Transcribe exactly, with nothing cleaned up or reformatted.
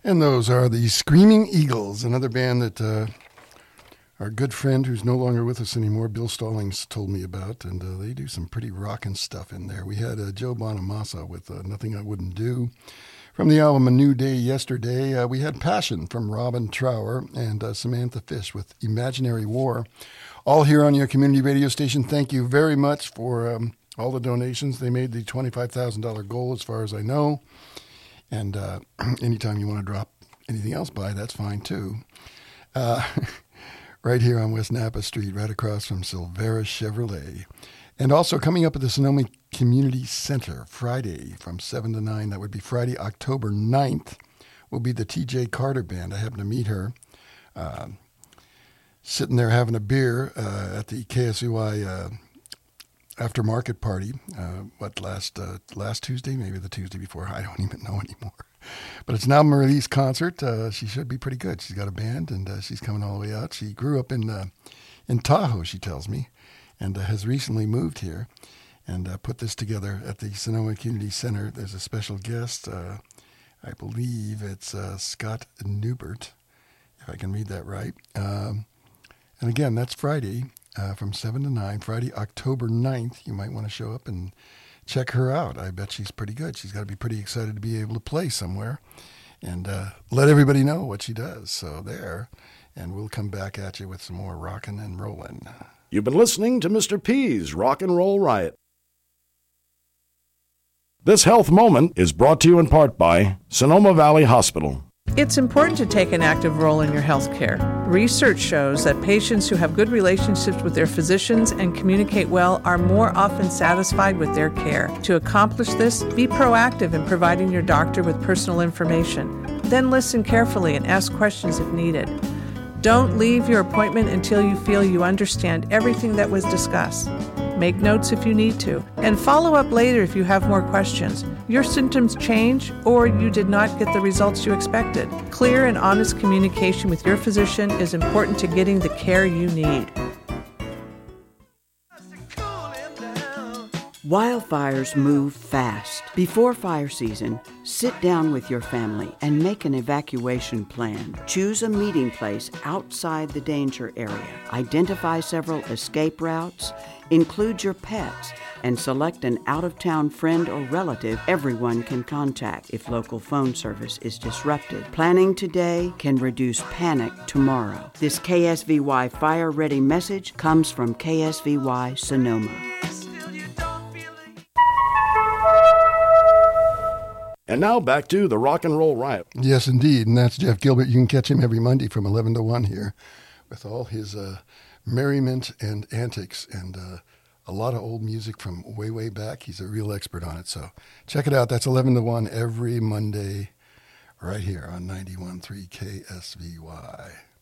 And those are the Screaming Eagles, another band that uh, our good friend who's no longer with us anymore, Bill Stallings, told me about, and uh, they do some pretty rockin' stuff in there. We had uh, Joe Bonamassa with uh, Nothing I Wouldn't Do. From the album A New Day Yesterday, uh, we had Passion from Robin Trower and uh, Samantha Fish with Imaginary War. All here on your community radio station. Thank you very much for um, all the donations. They made the twenty-five thousand dollars goal as far as I know. And uh, anytime you want to drop anything else by, that's fine too. Uh, right here on West Napa Street, right across from Silvera Chevrolet. And also coming up at the Sonoma Community Center Friday from seven to nine, that would be Friday, October ninth, will be the T J Carter Band. I happened to meet her uh, sitting there having a beer uh, at the K S V Y uh, aftermarket party, uh, what, last uh, last Tuesday, maybe the Tuesday before, I don't even know anymore. But it's an album release concert. Uh, she should be pretty good. She's got a band, and uh, she's coming all the way out. She grew up in uh, in Tahoe, she tells me, and uh, has recently moved here and uh, put this together at the Sonoma Community Center. There's a special guest. Uh, I believe it's uh, Scott Newbert, if I can read that right. Um, and again, that's Friday. Uh, from seven to nine, Friday, October ninth. You might want to show up and check her out. I bet she's pretty good. She's got to be pretty excited to be able to play somewhere and uh, let everybody know what she does. So there, and we'll come back at you with some more rockin' and rollin'. You've been listening to Mister P's Rock and Roll Riot. This health moment is brought to you in part by Sonoma Valley Hospital. It's important to take an active role in your health care. Research shows that patients who have good relationships with their physicians and communicate well are more often satisfied with their care. To accomplish this, be proactive in providing your doctor with personal information. Then listen carefully and ask questions if needed. Don't leave your appointment until you feel you understand everything that was discussed. Make notes if you need to, and follow up later if you have more questions. Your symptoms change, or you did not get the results you expected. Clear and honest communication with your physician is important to getting the care you need. Wildfires move fast. Before fire season, sit down with your family and make an evacuation plan. Choose a meeting place outside the danger area. Identify several escape routes. Include your pets and select an out-of-town friend or relative everyone can contact if local phone service is disrupted. Planning today can reduce panic tomorrow. This K S V Y Fire Ready message comes from K S V Y Sonoma. And now back to the Rock and Roll Riot. Yes, indeed, and that's Jeff Gilbert. You can catch him every Monday from eleven to one here with all his uh, merriment and antics and uh, a lot of old music from way, way back. He's a real expert on it, so check it out. That's eleven to one every Monday right here on ninety-one point three K S V Y.